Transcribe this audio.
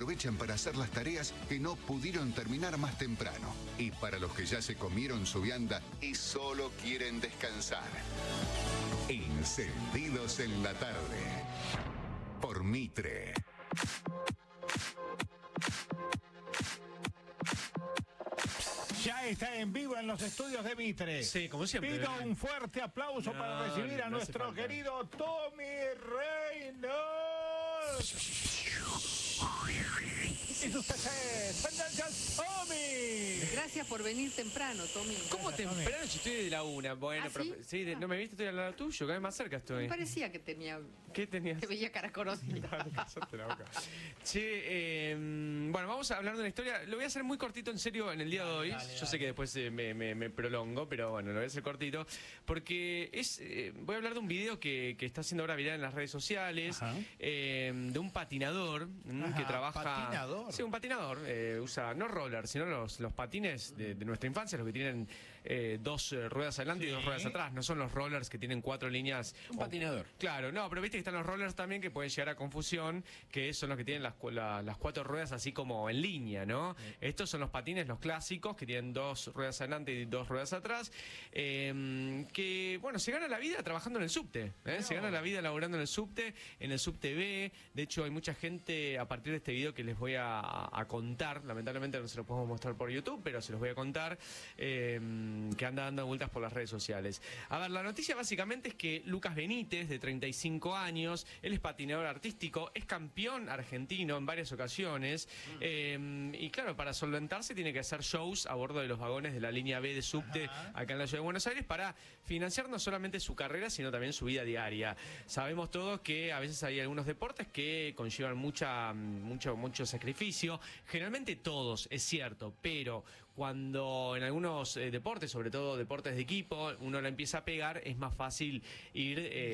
aprovechan para hacer las tareas que no pudieron terminar más temprano. Y para los que ya se comieron su vianda y solo quieren descansar. Encendidos en la tarde. Por Mitre. Ya está en vivo en los estudios de Mitre. Sí, como siempre. Pido un fuerte aplauso para recibir a nuestro querido Tommy Reynolds. Y sus peces, Tendencias Tommy. Gracias por venir temprano, Tommy. ¿Cómo temprano? Si estoy de la 1. Bueno, ¿Ah, sí? pero, sí, no me viste, estoy al lado tuyo, cada vez más cerca estoy. Me parecía que tenía... ¿Qué tenías? Te veía cara conocida. Cállate la boca. Che, bueno, vamos a hablar de una historia. Lo voy a hacer muy cortito, en serio, en el día de hoy. Yo sé que después me prolongo, pero bueno, lo voy a hacer cortito. Porque voy a hablar de un video que está haciendo ahora viral en las redes sociales. De un patinador que trabaja... ¿Patinador? Sí, un patinador. Usa no rollers, sino los patines de nuestra infancia, los que tienen dos ruedas adelante y dos ruedas atrás. No son los rollers que tienen 4 líneas. Un patinador. Claro, no, pero viste que están los rollers también que pueden llegar a confusión, que son los que tienen las 4 ruedas así como en línea, ¿no? Estos son los patines, los clásicos, que tienen 2 ruedas adelante y 2 ruedas atrás, que, bueno, se gana la vida trabajando en el subte, se gana la vida laburando en el subte B. De hecho, hay mucha gente, a partir de este video que les voy a contar, lamentablemente no se lo podemos mostrar por YouTube, pero se los voy a contar, que anda dando vueltas por las redes sociales. A ver, la noticia básicamente es que Lucas Benítez, de 35 años, él es patinador artístico, es campeón argentino en varias ocasiones, y claro, para solventarse tiene que hacer shows a bordo de los vagones de la línea B de subte acá en la ciudad de Buenos Aires para financiar no solamente su carrera, sino también su vida diaria. Sabemos todos que a veces hay algunos deportes que conllevan mucho sacrificio, generalmente todos, es cierto, pero cuando en algunos deportes, sobre todo deportes de equipo, uno la empieza a pegar, es más fácil ir